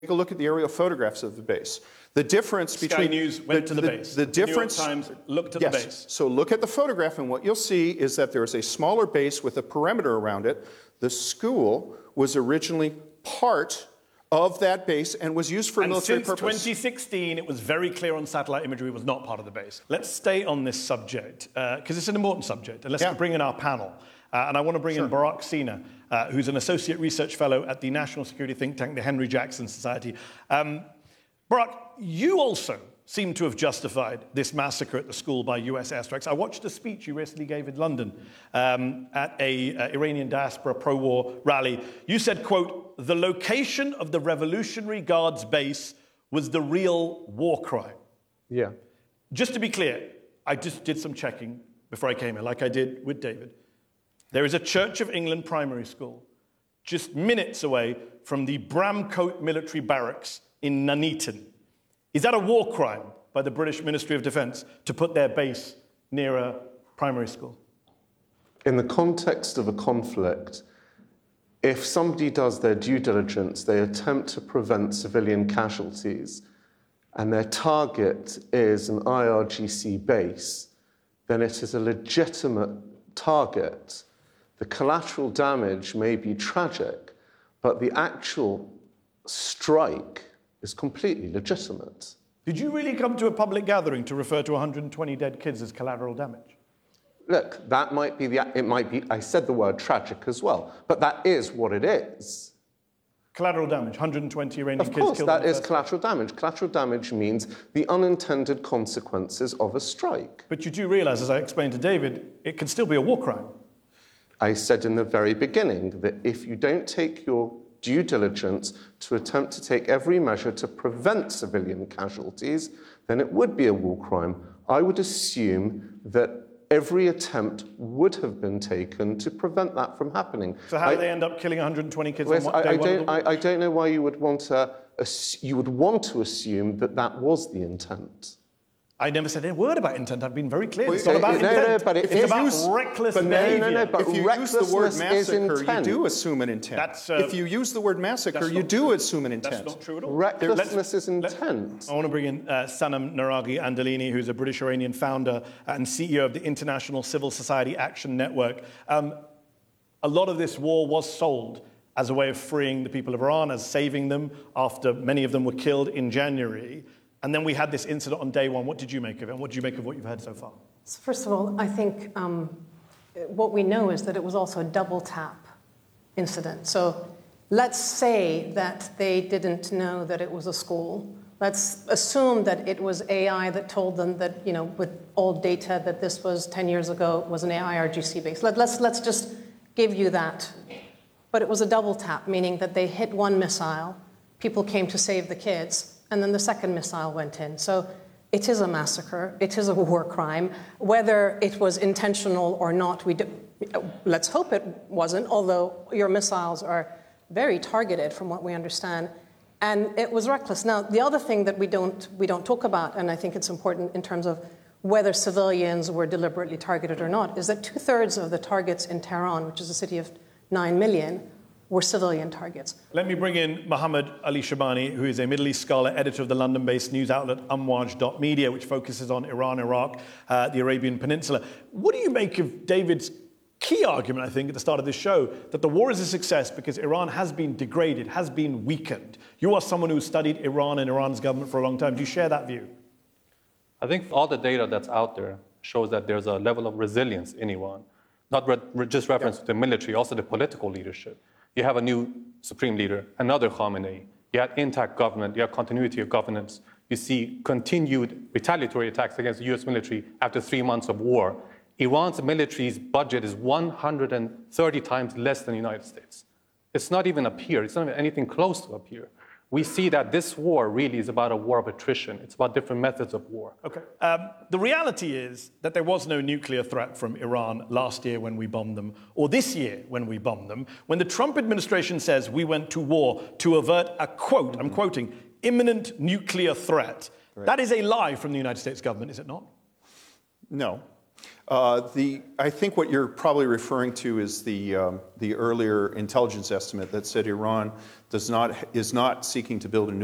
a look at the aerial photographs of the base. The difference between... Sky News went to the base. The difference... New York Times looked at the base. So look at the photograph, and what you'll see is that there is a smaller base with a perimeter around it. The school was originally part of that base and was used for military purpose. And since 2016, it was very clear on satellite imagery it was not part of the base. Let's stay on this subject, because it's an important subject, and let's bring in our panel. And I want to bring in Barak Sina, who's an associate research fellow at the national security think tank, the Henry Jackson Society. Barak, you also seem to have justified this massacre at the school by US airstrikes. I watched a speech you recently gave in London at a Iranian diaspora pro-war rally. You said, quote, "The location of the Revolutionary Guards base was the real war crime." Yeah. Just to be clear, I just did some checking before I came here, like I did with David. There is a Church of England primary school just minutes away from the Bramcote military barracks in Nuneaton. Is that a war crime by the British Ministry of Defence to put their base near a primary school? In the context of a conflict, if somebody does their due diligence, they attempt to prevent civilian casualties, and their target is an IRGC base, then it is a legitimate target. The collateral damage may be tragic, but the actual strike is completely legitimate. Did you really come to a public gathering to refer to 120 dead kids as collateral damage? Look, that might be it might be, I said the word tragic as well, but that is what it is. Collateral damage, 120 Iranian kids killed. Of course, that is collateral damage. Collateral damage means the unintended consequences of a strike. But you do realise, as I explained to David, it can still be a war crime. I said in the very beginning that if you don't take your due diligence to attempt to take every measure to prevent civilian casualties, then it would be a war crime. I would assume that every attempt would have been taken to prevent that from happening. So how do they end up killing 120 kids on I day one? I don't know why you would want to assume that that was the intent. I never said a word about intent. I've been very clear. It's not about intent. No, but it's about reckless behavior. But if you use the word massacre, you do assume an intent. If you use the word massacre, you do assume an intent. That's not true at all. Recklessness is intent. I want to bring in Sanam Naraghi Andalini, who's a British-Iranian founder and CEO of the International Civil Society Action Network. A lot of this war was sold as a way of freeing the people of Iran, as saving them after many of them were killed in January. And then we had this incident on day one. What did you make of it? And what do you make of what you've heard so far? So first of all, I think what we know is that it was also a double tap incident. So let's say that they didn't know that it was a school. Let's assume that it was AI that told them that, you know, with old data that this was 10 years ago, was an IRGC base. Let's just give you that. But it was a double tap, meaning that they hit one missile, people came to save the kids, and then the second missile went in. So it is a massacre. It is a war crime. Whether it was intentional or not, let's hope it wasn't, although your missiles are very targeted from what we understand. And it was reckless. Now, the other thing that we don't talk about, and I think it's important in terms of whether civilians were deliberately targeted or not, is that 2/3 of the targets in Tehran, which is a city of 9 million, were civilian targets. Let me bring in Mohammed Ali Shabani, who is a Middle East scholar, editor of the London-based news outlet Amwaj.media, which focuses on Iran, Iraq, the Arabian Peninsula. What do you make of David's key argument, I think, at the start of this show, that the war is a success because Iran has been degraded, has been weakened? You are someone who's studied Iran and Iran's government for a long time. Do you share that view? I think all the data that's out there shows that there's a level of resilience in Iran, not just reference to the military, also the political leadership. You have a new supreme leader, another Khamenei. You have intact government. You have continuity of governance. You see continued retaliatory attacks against the U.S. military after 3 months of war. Iran's military's budget is 130 times less than the United States. It's not even a peer. It's not even anything close to a peer. We see that this war really is about a war of attrition. It's about different methods of war. Okay. The reality is that there was no nuclear threat from Iran last year when we bombed them, or this year when we bombed them. When the Trump administration says we went to war to avert a, quote, I'm quoting, imminent nuclear threat, that is a lie from the United States government, is it not? No. I think what you're probably referring to is the earlier intelligence estimate that said Iran is not seeking to build a